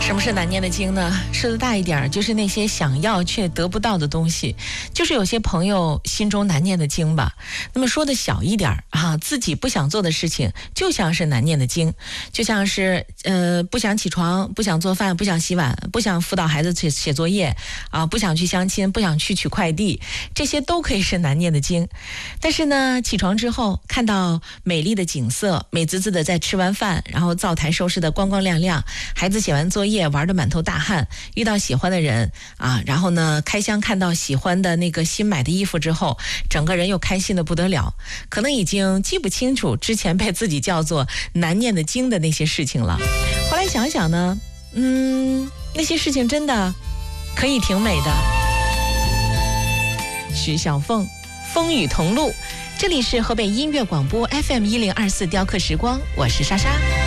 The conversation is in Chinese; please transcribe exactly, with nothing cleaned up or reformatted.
什么是难念的经呢？说的大一点，就是那些想要却得不到的东西，就是有些朋友心中难念的经吧。那么说的小一点啊，自己不想做的事情，就像是难念的经，就像是呃不想起床，不想做饭，不想洗碗，不想辅导孩子写写作业啊，不想去相亲，不想去取快递，这些都可以是难念的经。但是呢，起床之后看到美丽的景色，美滋滋的在吃完饭，然后灶台收拾的光光亮亮，孩子写完作业玩得满头大汗，遇到喜欢的人啊，然后呢开箱看到喜欢的那个新买的衣服之后，整个人又开心的不得了，可能已经记不清楚之前被自己叫做难念的经的那些事情了。后来想想呢，嗯，那些事情真的可以挺美的。徐小凤，风雨同路，这里是河北音乐广播 F M 一零二四雕刻时光，我是莎莎。